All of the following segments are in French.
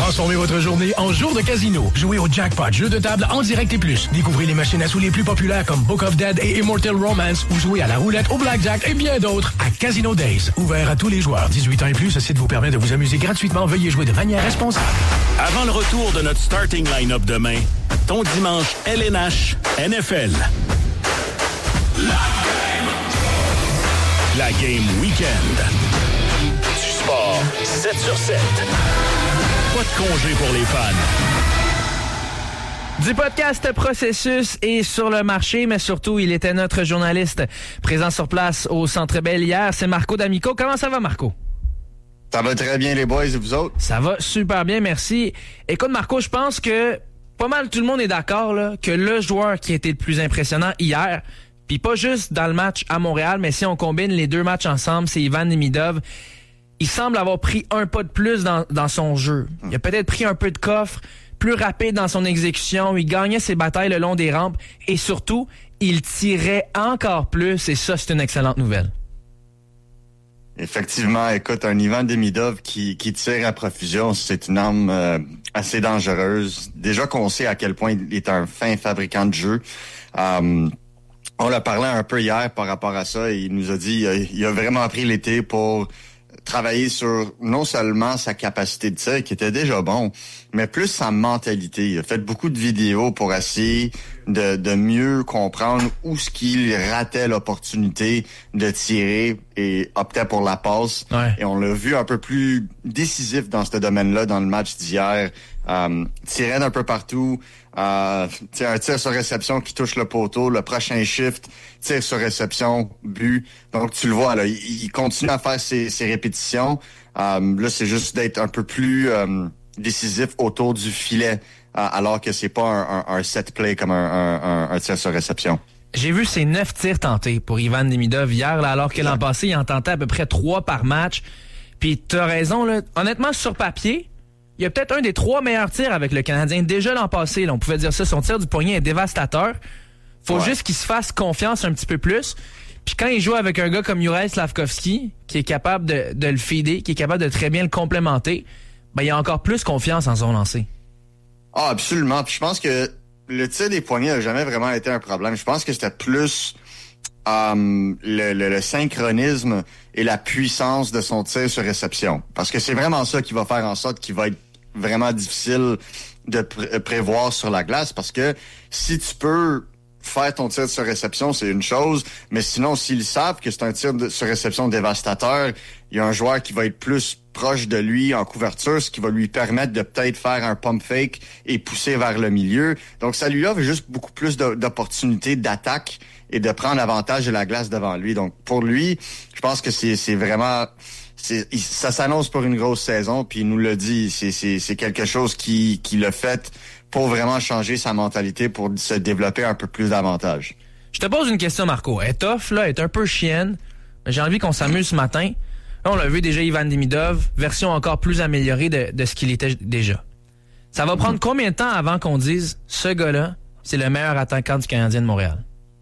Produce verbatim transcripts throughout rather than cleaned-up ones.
Transformez votre journée en jour de casino. Jouez au Jackpot, jeu de table en direct et plus. Découvrez les machines à sous les plus populaires comme Book of Dead et Immortal Romance ou jouez à la roulette, au blackjack et bien d'autres à Casino Days. Ouvert à tous les joueurs. dix-huit ans et plus, ce site vous permet de vous amuser gratuitement. Veuillez jouer de manière responsable. Avant le retour de notre starting line-up demain, ton dimanche L N H N F L. La game. La game week-end. Du sport sept sur sept. Pas de congé pour les fans. Du podcast Processus est sur le marché, mais surtout, il était notre journaliste présent sur place au Centre Bell hier. C'est Marco D'Amico. Comment ça va, Marco? Ça va très bien, les boys, et vous autres? Ça va super bien, merci. Écoute, Marco, je pense que pas mal tout le monde est d'accord là, que le joueur qui a été le plus impressionnant hier, puis pas juste dans le match à Montréal, mais si on combine les deux matchs ensemble, c'est Ivan Demidov. Il semble avoir pris un pas de plus dans, dans son jeu. Il a peut-être pris un peu de coffre, plus rapide dans son exécution. Il gagnait ses batailles le long des rampes et surtout, il tirait encore plus et ça, c'est une excellente nouvelle. Effectivement, écoute, un Ivan Demidov qui, qui tire à profusion, c'est une arme euh, assez dangereuse. Déjà qu'on sait à quel point il est un fin fabricant de jeu. Euh, on l'a parlé un peu hier par rapport à ça et il nous a dit euh, il a vraiment pris l'été pour travailler sur non seulement sa capacité de tir, qui était déjà bon, mais plus sa mentalité. Il a fait beaucoup de vidéos pour essayer de, de mieux comprendre où ce qu'il ratait l'opportunité de tirer et optait pour la passe. Ouais. Et on l'a vu un peu plus décisif dans ce domaine-là dans le match d'hier. Euh, tirait d'un peu partout. Euh, un tir sur réception qui touche le poteau. Le prochain shift, tir sur réception, but. Donc, tu le vois, là, il, il continue à faire ses, ses répétitions. Euh, là, c'est juste d'être un peu plus euh, décisif autour du filet, euh, alors que c'est pas un, un, un set play comme un, un, un tir sur réception. J'ai vu ces neuf tirs tentés pour Ivan Demidov hier, là, alors que l'an passé, il en tentait à peu près trois par match. Puis t'as raison, là. Honnêtement, sur papier, il y a peut-être un des trois meilleurs tirs avec le Canadien. Déjà l'an passé, là, on pouvait dire ça, son tir du poignet est dévastateur. Faut ouais. juste qu'il se fasse confiance un petit peu plus. Puis quand il joue avec un gars comme Juraj Slafkovský, qui est capable de, de le feeder, qui est capable de très bien le complémenter, ben il a encore plus confiance en son lancer. Ah, absolument. Puis je pense que le tir des poignets n'a jamais vraiment été un problème. Je pense que c'était plus um, le, le, le synchronisme et la puissance de son tir sur réception. Parce que c'est vraiment ça qui va faire en sorte qu'il va être vraiment difficile de pr- prévoir sur la glace. Parce que si tu peux faire ton tir sur réception, c'est une chose, mais sinon, s'ils savent que c'est un tir de, sur réception dévastateur, il y a un joueur qui va être plus proche de lui en couverture, ce qui va lui permettre de peut-être faire un pump fake et pousser vers le milieu. Donc, ça lui offre juste beaucoup plus de, d'opportunités d'attaque et de prendre avantage de la glace devant lui. Donc, pour lui, je pense que c'est, c'est vraiment... C'est, ça s'annonce pour une grosse saison, puis il nous l'a dit, c'est, c'est, c'est quelque chose qui, qui l'a fait pour vraiment changer sa mentalité, pour se développer un peu plus davantage. Je te pose une question, Marco. Elle est tough, là, elle est un peu chienne, mais j'ai envie qu'on s'amuse ce matin. Là, on l'a vu déjà, Ivan Demidov, version encore plus améliorée de, de ce qu'il était déjà. Ça va prendre combien de temps avant qu'on dise, ce gars-là, c'est le meilleur attaquant du Canadien de Montréal?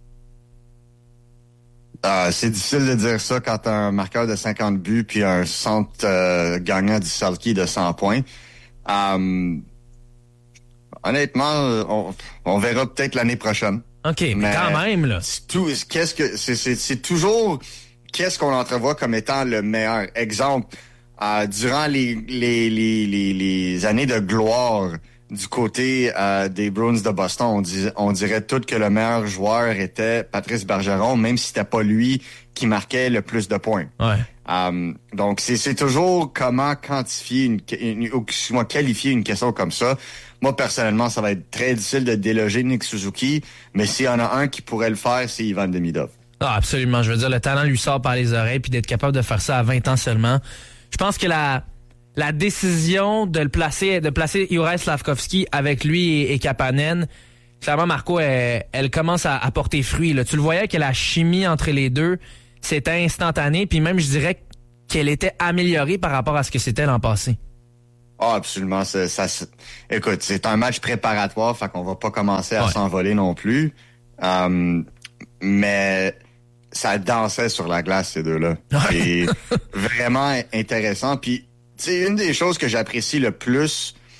Euh, c'est difficile de dire ça quand t'as un marqueur de cinquante buts puis un centre euh, gagnant du Selke de cent points. Euh, honnêtement, on, on verra peut-être l'année prochaine. OK, mais, mais quand même, là. C'est tout, qu'est-ce que, c'est, c'est, c'est toujours qu'est-ce qu'on entrevoit comme étant le meilleur. Exemple, euh, durant les, les, les, les, les années de gloire du côté euh, des Bruins de Boston, on, dis, on dirait tout que le meilleur joueur était Patrice Bergeron, même si c'était pas lui qui marquait le plus de points. Ouais. Um, donc, c'est, c'est toujours comment quantifier, une, une, ou excuse-moi, qualifier une question comme ça. Moi, personnellement, ça va être très difficile de déloger Nick Suzuki, mais s'il y en a un qui pourrait le faire, c'est Ivan Demidov. Ah, absolument. Je veux dire, le talent lui sort par les oreilles, puis d'être capable de faire ça à vingt ans seulement. Je pense que la... La décision de le placer, de placer Juraj Slafkovský avec lui et, et Kapanen, clairement, Marco, elle, elle commence à, à porter fruit. Là. Tu le voyais que la chimie entre les deux, c'était instantané, puis même, je dirais qu'elle était améliorée par rapport à ce que c'était l'an passé. Ah, oh, absolument. C'est, ça, c'est... Écoute, c'est un match préparatoire, fait qu'on va pas commencer à ouais. s'envoler non plus. Um, mais ça dansait sur la glace, ces deux-là. C'est vraiment intéressant. Puis, c'est une des choses que j'apprécie le plus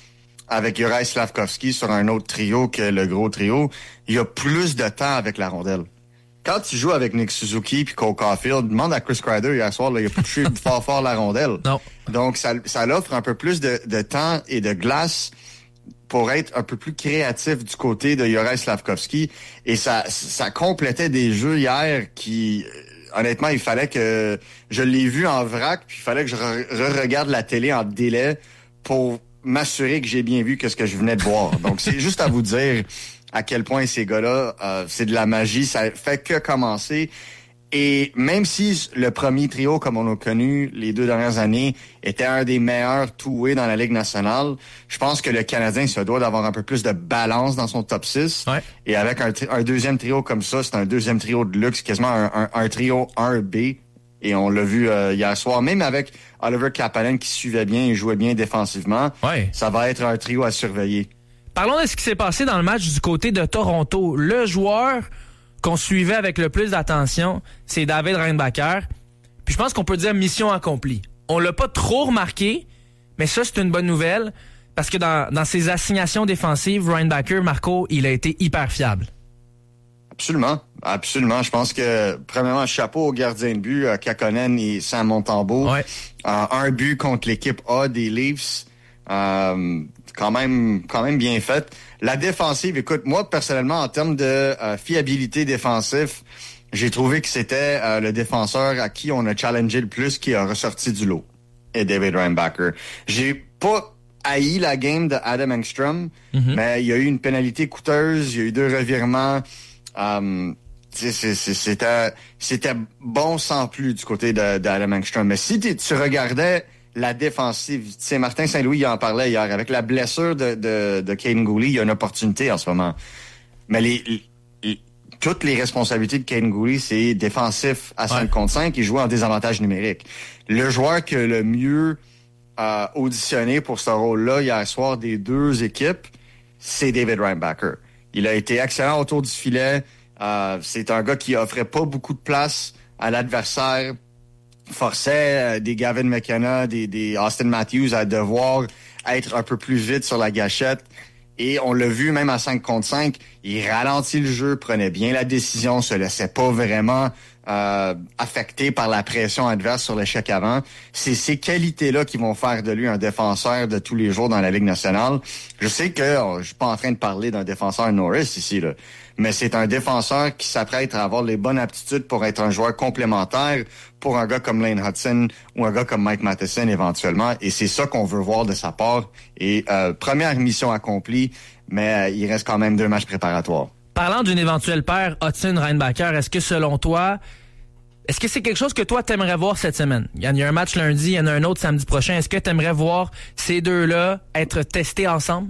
avec Juraj Slafkovský sur un autre trio que le gros trio, il y a plus de temps avec la rondelle. Quand tu joues avec Nick Suzuki puis Cole Caulfield, demande à Chris Kreider hier soir, là, il a pas touché fort fort la rondelle. Non. Donc, ça, ça l'offre un peu plus de, de temps et de glace pour être un peu plus créatif du côté de Juraj Slafkovský. Et ça, ça complétait des jeux hier qui, honnêtement, il fallait que... Je l'ai vu en vrac, puis il fallait que je re-regarde la télé en délai pour m'assurer que j'ai bien vu que ce que je venais de voir. Donc, c'est juste à vous dire à quel point ces gars-là, euh, c'est de la magie, ça fait que commencer. Et même si le premier trio, comme on l'a connu les deux dernières années, était un des meilleurs two-way dans la Ligue nationale, je pense que le Canadien se doit d'avoir un peu plus de balance dans son top six. Ouais. Et avec un, un deuxième trio comme ça, c'est un deuxième trio de luxe, quasiment un, un, un trio un B. Et on l'a vu euh, hier soir, même avec Oliver Kapanen qui suivait bien et jouait bien défensivement. Ouais. Ça va être un trio à surveiller. Parlons de ce qui s'est passé dans le match du côté de Toronto. Le joueur qu'on suivait avec le plus d'attention, c'est David Reinbacher. Puis je pense qu'on peut dire mission accomplie. On l'a pas trop remarqué, mais ça, c'est une bonne nouvelle, parce que dans, dans ses assignations défensives, Reinbacher, Marco, il a été hyper fiable. Absolument, absolument. Je pense que, premièrement, chapeau au gardien de but, euh, Kakkonen et Sam Montembeault. Ouais. Euh, un but contre l'équipe A des Leafs. Euh, quand même quand même bien fait. La défensive, écoute, moi, personnellement, en termes de euh, fiabilité défensive, j'ai trouvé que c'était euh, le défenseur à qui on a challengé le plus qui a ressorti du lot. Et David Reinbacher. J'ai pas haï la game de Adam Engstrom, mm-hmm. mais il y a eu une pénalité coûteuse, il y a eu deux revirements. Um, c'est, c'est, c'était, c'était bon sans plus du côté de, d'Adam Engstrom. Mais si tu regardais la défensive, tu sais, Martin Saint-Louis il en parlait hier, avec la blessure de, de, de Caden Gooley, il y a une opportunité en ce moment. Mais les, les toutes les responsabilités de Caden Gooley, c'est défensif à cinq ouais. contre cinq et jouer en désavantage numérique. Le joueur qui a le mieux euh, auditionné pour ce rôle-là hier soir des deux équipes, c'est David Reinbacher. Il a été excellent autour du filet. Euh, c'est un gars qui offrait pas beaucoup de place à l'adversaire. Forçait euh, des Gavin McKenna, des, des Austin Matthews à devoir être un peu plus vite sur la gâchette. Et on l'a vu même à cinq contre cinq, il ralentit le jeu, prenait bien la décision, se laissait pas vraiment euh, affecté par la pression adverse sur l'échec avant. C'est ces qualités-là qui vont faire de lui un défenseur de tous les jours dans la Ligue nationale. Je sais que oh, je suis pas en train de parler d'un défenseur Norris ici, là, mais c'est un défenseur qui s'apprête à avoir les bonnes aptitudes pour être un joueur complémentaire pour un gars comme Lane Hudson ou un gars comme Mike Matheson éventuellement. Et c'est ça qu'on veut voir de sa part. Et euh, première mission accomplie, mais euh, il reste quand même deux matchs préparatoires. Parlant d'une éventuelle paire Hudson-Reinbacher, est-ce que selon toi, est-ce que c'est quelque chose que toi t'aimerais voir cette semaine? Il y a un match lundi, il y en a un autre samedi prochain. Est-ce que t'aimerais voir ces deux-là être testés ensemble?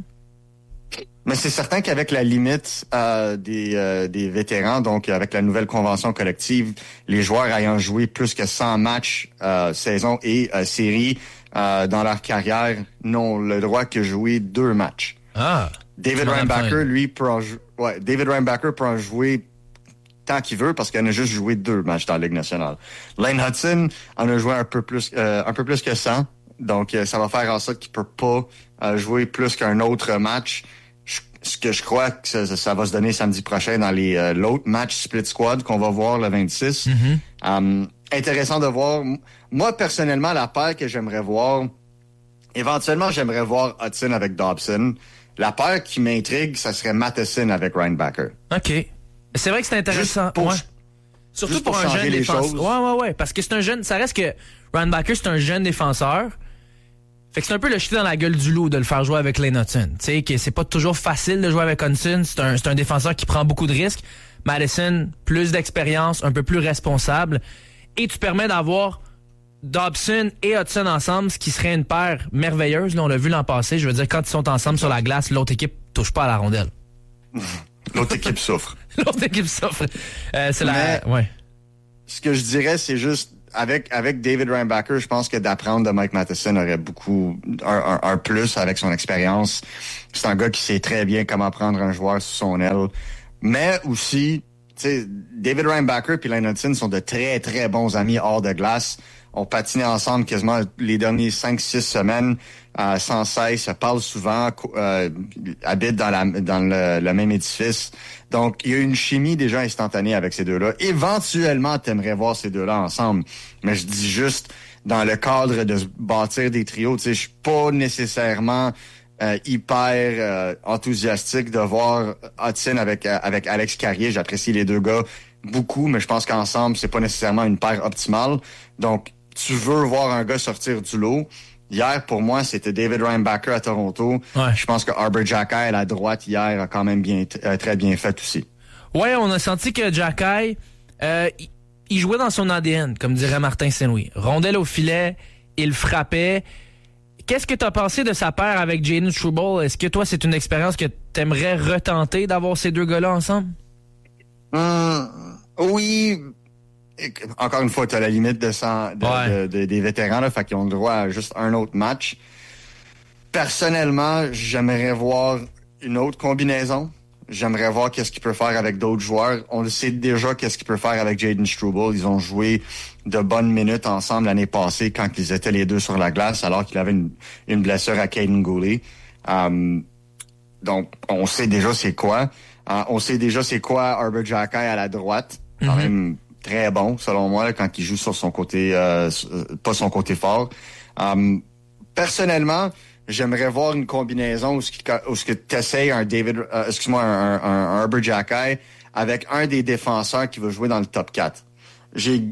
Mais c'est certain qu'avec la limite euh, des, euh, des vétérans, donc avec la nouvelle convention collective, les joueurs ayant joué plus que cent matchs, euh, saison et euh, série euh, dans leur carrière, n'ont le droit que jouer deux matchs. Ah. David Reinbacher, lui, peut en, ouais, David Reinbacher peut en jouer tant qu'il veut parce qu'il en a juste joué deux matchs dans la Ligue nationale. Lane Hudson en a joué un peu plus, euh, un peu plus que cent, donc euh, ça va faire en sorte qu'il peut pas euh, jouer plus qu'un autre match. Ce que je crois que ça, ça va se donner samedi prochain dans les euh, l'autre match split squad qu'on va voir le vingt-six. Mm-hmm. Um, intéressant de voir. Moi, personnellement, la paire que j'aimerais voir, éventuellement, j'aimerais voir Hudson avec Dobson. La paire qui m'intrigue, ça serait Matheson avec Reinbacher. OK. C'est vrai que c'est intéressant. Pour, ouais. Surtout pour, pour un jeune défenseur. Ouais, ouais, ouais. Parce que c'est un jeune. Ça reste que Reinbacher, c'est un jeune défenseur. Fait que c'est un peu le jeter dans la gueule du loup de le faire jouer avec Lane Hudson. Tu sais, que c'est pas toujours facile de jouer avec Hudson. C'est un, c'est un défenseur qui prend beaucoup de risques. Matheson, plus d'expérience, un peu plus responsable. Et tu permets d'avoir Dobson et Hudson ensemble, ce qui serait une paire merveilleuse. Là, on l'a vu l'an passé. Je veux dire, quand ils sont ensemble sur la glace, l'autre équipe touche pas à la rondelle. L'autre équipe souffre. L'autre équipe souffre. Euh, c'est Mais, la... Ouais. Ce que je dirais, c'est juste... Avec avec David Reinbacher, je pense que d'apprendre de Mike Matheson aurait beaucoup un, un, un plus avec son expérience. C'est un gars qui sait très bien comment prendre un joueur sous son aile. Mais aussi, tu sais, David Reinbacher et Lane Hudson sont de très très bons amis hors de glace. ont patiné ensemble quasiment les dernières cinq six semaines euh, sans cesse, se parlent souvent, euh, habitent dans, la, dans le, le même édifice. Donc, il y a une chimie déjà instantanée avec ces deux-là. Éventuellement, t'aimerais voir ces deux-là ensemble. Mais je dis juste, dans le cadre de bâtir des trios, tu sais, je suis pas nécessairement euh, hyper euh, enthousiastique de voir Hudson avec euh, avec Alex Carrier. J'apprécie les deux gars beaucoup, mais je pense qu'ensemble, c'est pas nécessairement une paire optimale. Donc, tu veux voir un gars sortir du lot. Hier, pour moi, c'était David Reinbacher à Toronto. Ouais. Je pense que Arber Xhekaj à la droite hier a quand même bien euh, très bien fait aussi. Ouais, on a senti que Xhekaj, euh, il jouait dans son A D N, comme dirait Martin Saint-Louis. Rondelle au filet, il frappait. Qu'est-ce que tu as pensé de sa paire avec Jayden Struble? Est-ce que toi, c'est une expérience que tu aimerais retenter d'avoir ces deux gars-là ensemble? Hum, oui. Encore une fois, tu as la limite de, cent, de, ouais. de, de, des vétérans, là, fait qu'ils ont le droit à juste un autre match. Personnellement, j'aimerais voir une autre combinaison. J'aimerais voir qu'est-ce qu'il peut faire avec d'autres joueurs. On le sait déjà qu'est-ce qu'il peut faire avec Jayden Struble. Ils ont joué de bonnes minutes ensemble l'année passée quand ils étaient les deux sur la glace, alors qu'il avait une, une blessure à Caden Goulet. Um, donc, on sait déjà c'est quoi. Uh, on sait déjà c'est quoi Arber Xhekaj à la droite. Quand mm-hmm. même très bon, selon moi, là, quand il joue sur son côté, euh, pas son côté fort. Um, personnellement, j'aimerais voir une combinaison où ce que tu essayes un David, euh, excuse-moi, un, un, un Arber Xhekaj avec un des défenseurs qui va jouer dans le top quatre. J'ai,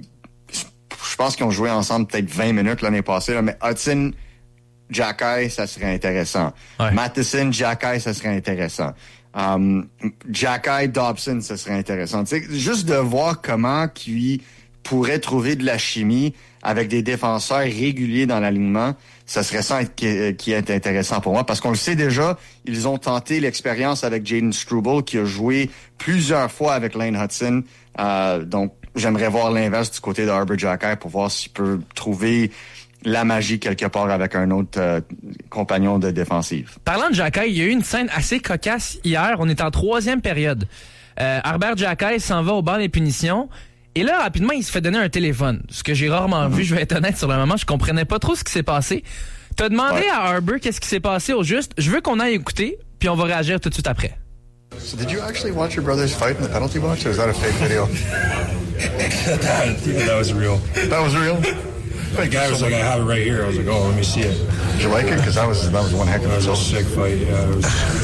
je pense qu'ils ont joué ensemble peut-être vingt minutes l'année passée, là, mais Hudson, Xhekaj, ça serait intéressant. Ouais. Matheson, Xhekaj, ça serait intéressant. Um, Xhekaj, Dobson, ça serait intéressant. Tu sais, juste de voir comment qu'il pourrait trouver de la chimie avec des défenseurs réguliers dans l'alignement, ça serait ça qui, qui est intéressant pour moi, parce qu'on le sait déjà, ils ont tenté l'expérience avec Jayden Struble, qui a joué plusieurs fois avec Lane Hudson. Euh, donc, j'aimerais voir l'inverse du côté de Arber Xhekaj pour voir s'il peut trouver la magie quelque part avec un autre euh, compagnon de défensive. Parlant de Xhekaj, il y a eu une scène assez cocasse hier. On est en troisième période. Euh, Arber Xhekaj s'en va au banc des punitions. Et là, rapidement, il se fait donner un téléphone. Ce que j'ai rarement mm-hmm. vu, je vais être honnête sur le moment. Je comprenais pas trop ce qui s'est passé. T'as demandé ouais. à Arber qu'est-ce qui s'est passé au juste. Je veux qu'on aille écouter, puis on va réagir tout de suite après. So did you actually watch your brothers fight in the penalty box, or is that a fake video? that, that was real. That was real? The guy was like, I have it right here. I was like, oh, let me see it. Did you like it? Because that was, that was one heck of a That was a sick fight, yeah. It was,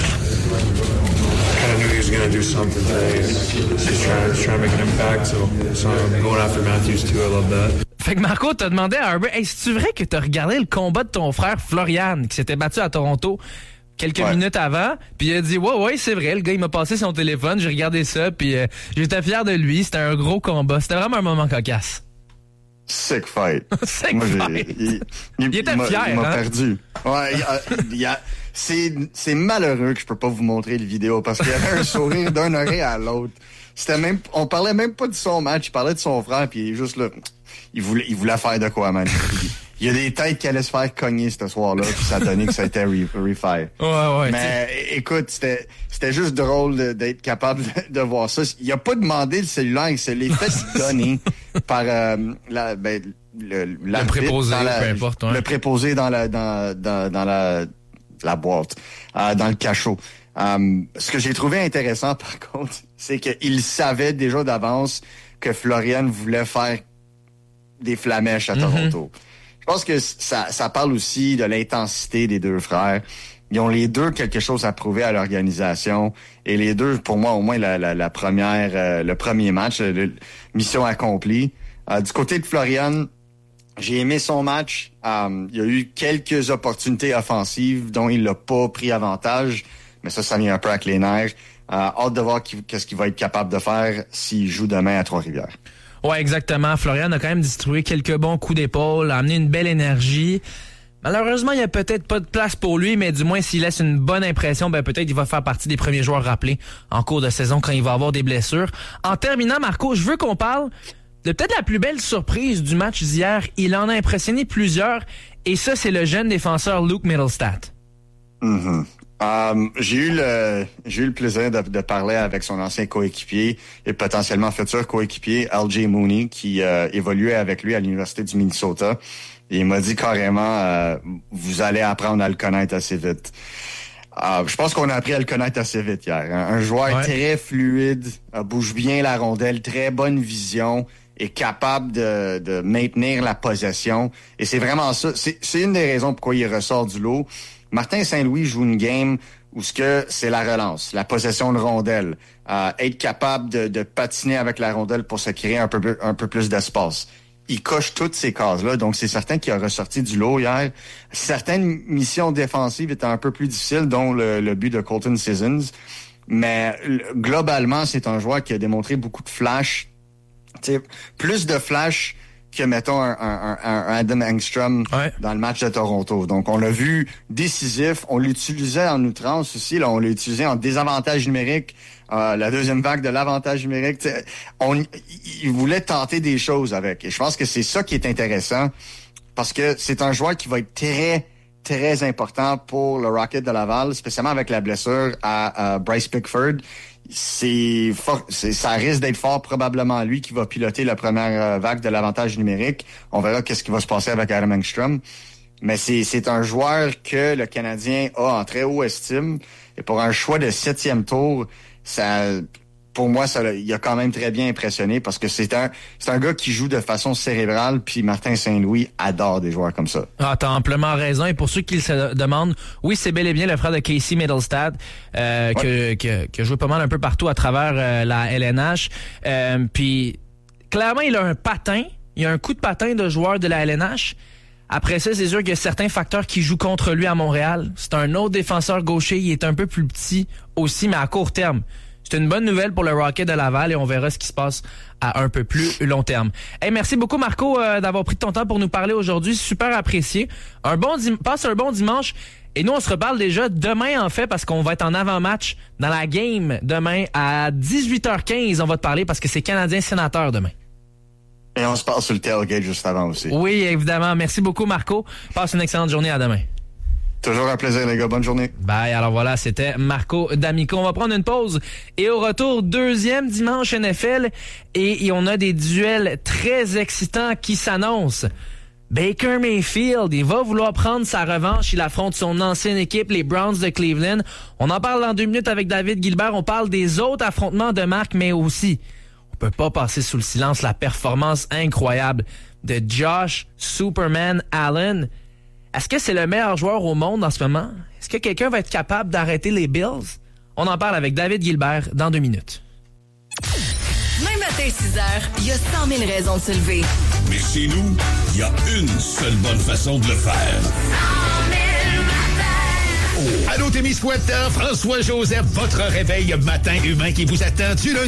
I kind of knew he was going to do something today. He's trying, he's trying to make an impact, so, so I'm going after Matthews too. I love that. Fait que Marco, t'as demandé à Arber, hey, c'est-tu vrai que t'as regardé le combat de ton frère Florian, qui s'était battu à Toronto quelques ouais. minutes avant, puis il a dit, ouais, ouais, c'est vrai, le gars, il m'a passé son téléphone, j'ai regardé ça, puis euh, j'étais fier de lui, c'était un gros combat. C'était vraiment un moment cocasse. Sick fight. Sick Moi, fight. Il, il, il était il fier, il m'a hein? perdu. Ouais, il, il, il a, c'est, c'est malheureux que je peux pas vous montrer le vidéo parce qu'il y avait un sourire d'un oreille à l'autre. C'était même, on parlait même pas de son match, il parlait de son frère, puis il est juste là, il voulait, il voulait faire de quoi, man. Il y a des têtes qui allaient se faire cogner ce soir-là, puis ça a donné que ça a été refait. Ouais, ouais. Mais t'sais. Écoute, c'était, c'était juste drôle de, d'être capable de, de voir ça. Il a pas demandé le cellulaire, il se l'est fait donner par euh, la, ben, le, le préposé, la, peu importe. Ouais. Le préposé dans la, dans, dans, dans la, la boîte, euh, dans le cachot. Um, ce que j'ai trouvé intéressant, par contre, c'est qu'il savait déjà d'avance que Florian voulait faire des flamèches à Toronto. Mm-hmm. Je pense que ça, ça parle aussi de l'intensité des deux frères. Ils ont les deux quelque chose à prouver à l'organisation. Et les deux, pour moi, au moins, la, la, la première, euh, le premier match, la mission accomplie. Euh, du côté de Florian, j'ai aimé son match. Euh, il y a eu quelques opportunités offensives dont il n'a pas pris avantage. Mais ça, ça vient un peu avec les nerfs. Euh, hâte de voir qu'est-ce qu'il va être capable de faire s'il joue demain à Trois-Rivières. Ouais, exactement. Florian a quand même distribué quelques bons coups d'épaule, a amené une belle énergie. Malheureusement, il n'y a peut-être pas de place pour lui, mais du moins, s'il laisse une bonne impression, ben peut-être il va faire partie des premiers joueurs rappelés en cours de saison quand il va avoir des blessures. En terminant, Marco, je veux qu'on parle de peut-être la plus belle surprise du match d'hier. Il en a impressionné plusieurs, et ça, c'est le jeune défenseur Luke Mittelstadt. Mm-hmm. Um, j'ai eu le j'ai eu le plaisir de, de parler avec son ancien coéquipier et potentiellement futur coéquipier L J Mooney qui euh, évoluait avec lui à l'université du Minnesota. Et il m'a dit carrément euh, vous allez apprendre à le connaître assez vite. Uh, je pense qu'on a appris à le connaître assez vite hier. Un, un joueur ouais. très fluide, uh, bouge bien la rondelle, très bonne vision, est capable de, de maintenir la possession. Et c'est vraiment ça. C'est, c'est une des raisons pourquoi il ressort du lot. Martin Saint-Louis joue une game où ce que c'est la relance, la possession de rondelle, euh, être capable de, de patiner avec la rondelle pour se créer un peu, un peu plus d'espace. Il coche toutes ces cases-là, donc c'est certain qu'il a ressorti du lot hier. Certaines missions défensives étaient un peu plus difficiles, dont le, le but de Colton Sissons. Mais globalement, c'est un joueur qui a démontré beaucoup de flash. T'sais, plus de flash que, mettons, un, un, un Adam Engstrom ouais. dans le match de Toronto. Donc, on l'a vu décisif. On l'utilisait en outrance aussi. Là, on l'a utilisé en désavantage numérique. Euh, la deuxième vague de l'avantage numérique. On, il voulait tenter des choses avec. Et je pense que c'est ça qui est intéressant parce que c'est un joueur qui va être très, très important pour le Rocket de Laval, spécialement avec la blessure à, à Bryce Pickford. C'est, fort, c'est ça risque d'être fort probablement lui qui va piloter la première vague de l'avantage numérique. On verra qu'est-ce qui va se passer avec Adam Engstrom. Mais c'est, c'est un joueur que le Canadien a en très haut estime. Et pour un choix de septième tour, ça, pour moi, ça, il a quand même très bien impressionné parce que c'est un, c'est un gars qui joue de façon cérébrale, puis Martin Saint-Louis adore des joueurs comme ça. Ah, t'as amplement raison. Et pour ceux qui se demandent, oui, c'est bel et bien le frère de Casey Middlestad, euh, ouais. que, que, que joue pas mal un peu partout à travers euh, la L N H. Euh, puis, clairement, il a un patin. Il a un coup de patin de joueur de la L N H. Après ça, c'est sûr qu'il y a certains facteurs qui jouent contre lui à Montréal. C'est un autre défenseur gaucher. Il est un peu plus petit aussi, mais à court terme. C'est une bonne nouvelle pour le Rocket de Laval et on verra ce qui se passe à un peu plus long terme. Hey, merci beaucoup, Marco, euh, d'avoir pris de ton temps pour nous parler aujourd'hui. Super apprécié. Un bon dim- passe un bon dimanche. Et nous, on se reparle déjà demain, en fait, parce qu'on va être en avant-match dans la game demain à dix-huit heures quinze. On va te parler parce que c'est Canadien Sénateur demain. Et on se parle sur le tailgate juste avant aussi. Oui, évidemment. Merci beaucoup, Marco. Passe une excellente journée. À demain. Toujours un plaisir, les gars. Bonne journée. Bye. Alors voilà, c'était Marco D'Amico. On va prendre une pause. Et au retour, deuxième dimanche N F L. Et, et on a des duels très excitants qui s'annoncent. Baker Mayfield, il va vouloir prendre sa revanche. Il affronte son ancienne équipe, les Browns de Cleveland. On en parle dans deux minutes avec David Gilbert. On parle des autres affrontements de marque, mais aussi, on peut pas passer sous le silence la performance incroyable de Josh Superman Allen. Est-ce que c'est le meilleur joueur au monde en ce moment? Est-ce que quelqu'un va être capable d'arrêter les Bills? On en parle avec David Gilbert dans deux minutes. Même matin, six heures, il y a cent mille raisons de se lever. Mais chez nous, il y a une seule bonne façon de le faire. cent mille matins! Oh. Allô, Témiscouette, François-Joseph, votre réveil matin humain qui vous attend du lundi